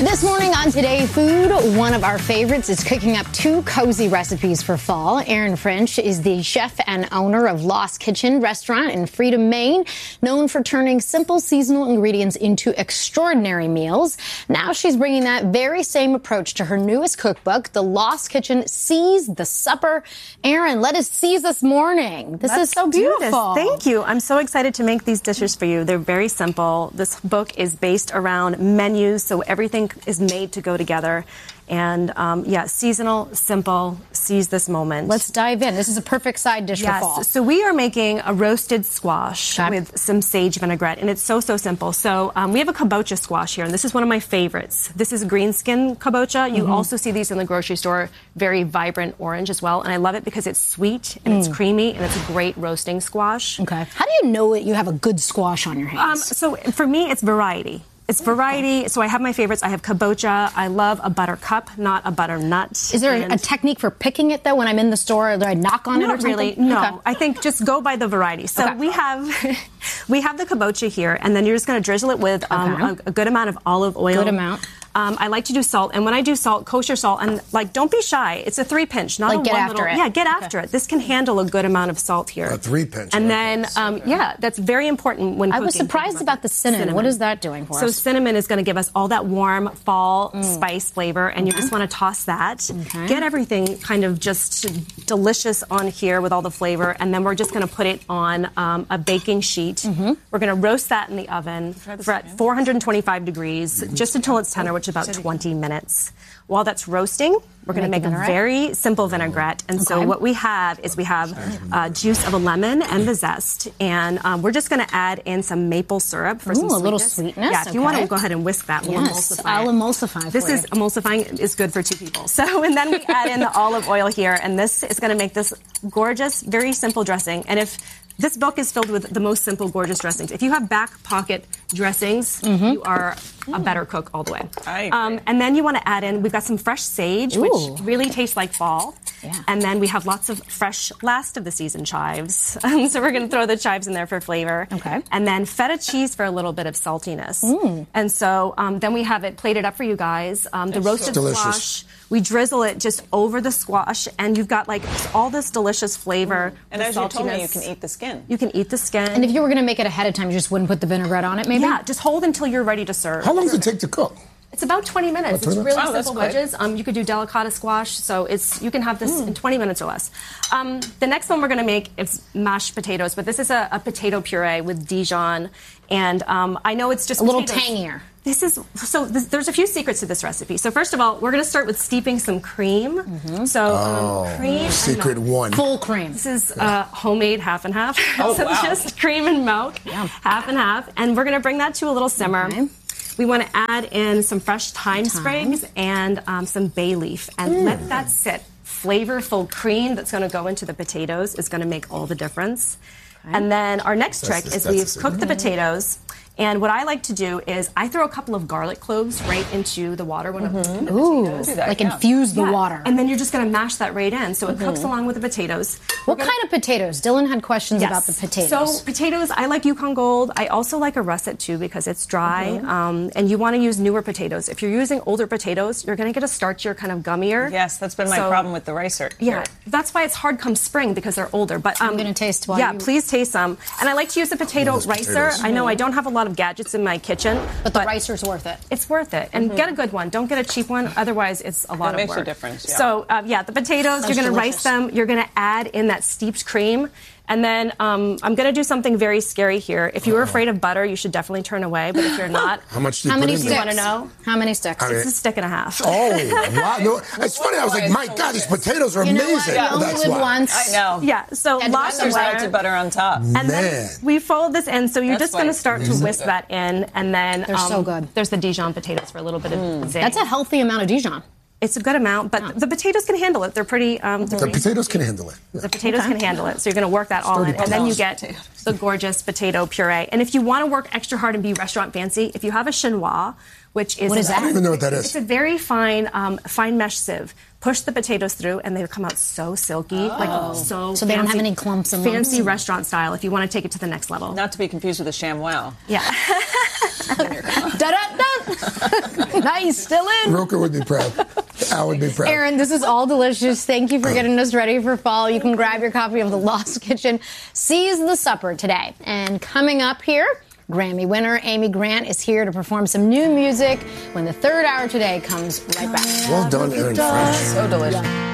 This morning on Today Food, one of our favorites is cooking up 2 cozy recipes for fall. Aaron French is the chef and owner of Lost Kitchen restaurant in Freedom, Maine, known for turning simple seasonal ingredients into extraordinary meals. Now she's bringing that very same approach to her newest cookbook, The Lost Kitchen Seize the Supper. Aaron, let us seize this morning. This is so beautiful. Thank you. I'm so excited to make these dishes for you. They're very simple. This book is based around menus, so everything is made to go together. And seasonal, simple, seize this moment. Let's dive in. This is a perfect side dish for fall. So we are making a roasted squash with some sage vinaigrette, and it's so simple. So we have a kabocha squash here, and this is one of my favorites. This is green skin kabocha. You also see these in the grocery store, very vibrant orange as well, and I love it because it's sweet and it's creamy, and it's a great roasting squash. Okay. How do you know that you have a good squash on your hands? So for me, it's variety. It's variety. So I have my favorites. I have kabocha. I love a buttercup, not a butternut. Is there a technique for picking it, though, when I'm in the store? Do I knock on it or something? Not really. No. Okay. I think just go by the variety. So we have the kabocha here, and then you're just going to drizzle it with a good amount of olive oil. Good amount. I like to do salt, and when I do salt, kosher salt, and don't be shy. It's a 3-pinch, not a get after it. Yeah, get after it. This can handle a good amount of salt here. A 3-pinch. And then, that's very important when cooking. I was surprised about the cinnamon. What is that doing for us? So cinnamon is going to give us all that warm fall spice flavor, and you just want to toss that. Okay. Get everything kind of just delicious on here with all the flavor, and then we're just going to put it on a baking sheet. We're going to roast that in the oven for at 425 degrees, just until it's tender, which is about 20 minutes. While that's roasting, we're going to make a very simple vinaigrette. And so what we have is juice of a lemon and the zest. And we're just going to add in some maple syrup for some sweetness. A little sweetness. Yeah, if you want to go ahead and whisk that, we'll emulsify it. I'll emulsify This is emulsifying is good for 2 people. So, and then we add in the olive oil here. And this is going to make this gorgeous, very simple dressing. And if this book is filled with the most simple, gorgeous dressings. If you have back pocket dressings, you are a better cook all the way. And then you want to add in, we've got some fresh sage, which really tastes like fall. Yeah. And then we have lots of fresh last of the season chives. So we're going to throw the chives in there for flavor. Okay. And then feta cheese for a little bit of saltiness. And so then we have it plated up for you guys. The roasted squash. We drizzle it just over the squash, and you've got all this delicious flavor. And as you told me, you can eat the skin. You can eat the skin. And if you were going to make it ahead of time, you just wouldn't put the vinaigrette on it, maybe? Yeah, just hold until you're ready to serve. How long does it take to cook? It's about 20 minutes. It's really simple wedges. You could do delicata squash, so you can have this in 20 minutes or less. The next one we're going to make is mashed potatoes, but this is a potato puree with Dijon, and I know it's just a little tangier. There's a few secrets to this recipe. So first of all, we're going to start with steeping some cream. Cream. Secret one. Full cream. This is homemade half and half. Just cream and milk, half and half, and we're going to bring that to a little simmer. Okay. We want to add in some fresh thyme sprigs and some bay leaf, and let that sit. Flavorful cream that's going to go into the potatoes is going to make all the difference. Okay. And then our next trick is we've cooked the potatoes. And what I like to do is I throw a couple of garlic cloves right into the water when I'm cooking the potatoes. Infuse the water. And then you're just going to mash that right in. So it cooks along with the potatoes. What kind of potatoes? Dylan had questions about the potatoes. So potatoes, I like Yukon Gold. I also like a russet too because it's dry. And you want to use newer potatoes. If you're using older potatoes, you're going to get a starchier, kind of gummier. Yes, that's been my problem with the ricer. Yeah, that's why it's hard come spring because they're older. But I'm going to taste one. Yeah, please taste some. And I like to use a potato ricer. I know I don't have a lot of gadgets in my kitchen. But the ricer's worth it. It's worth it. And get a good one. Don't get a cheap one. Otherwise, it's a lot of work. It makes a difference, yeah. So, the potatoes, you're going to rice them. You're going to add in that steeped cream. And then I'm going to do something very scary here. If you were afraid of butter, you should definitely turn away. But if you're not, how much do you put in sticks? there? You want to know? How many sticks? It's a stick and a half. Oh, wow. No, it's funny. I was like, my God, these potatoes are amazing. You only live once. I know. Yeah, so lots of melted butter on top. And then we fold this in. So you're just going to start to whisk that in. And then they're so good. There's the Dijon potatoes for a little bit of zing. That's a healthy amount of Dijon. It's a good amount, but the potatoes can handle it. They're pretty... the potatoes can handle it. The potatoes can handle it. So you're going to work that all in. And then you get the gorgeous potato puree. And if you want to work extra hard and be restaurant fancy, if you have a chinois, which is... What is that? I don't even know what that is. It's a very fine mesh sieve. Push the potatoes through, and they come out so silky. So they don't have any clumps and lumps. Fancy restaurant style if you want to take it to the next level. Not to be confused with a ShamWow. Yeah. Da-da-da. Nice, still in. Roka would be proud. Al would be proud. Aaron, this is all delicious. Thank you for getting us ready for fall. You can grab your copy of The Lost Kitchen. Seize the supper today. And coming up here, Grammy winner Amy Grant is here to perform some new music when the third hour today comes right back. Well done, Aaron French. So delicious.